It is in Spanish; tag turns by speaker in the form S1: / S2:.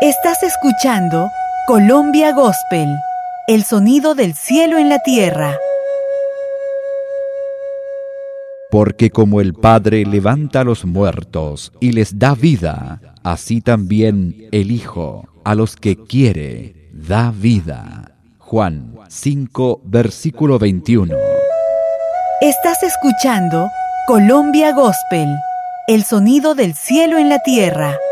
S1: Estás escuchando Colombia Gospel, el sonido del cielo en la tierra.
S2: Porque como el Padre levanta a los muertos y les da vida, así también el Hijo a los que quiere da vida. Juan 5, versículo 21.
S1: Estás escuchando Colombia Gospel, el sonido del cielo en la tierra.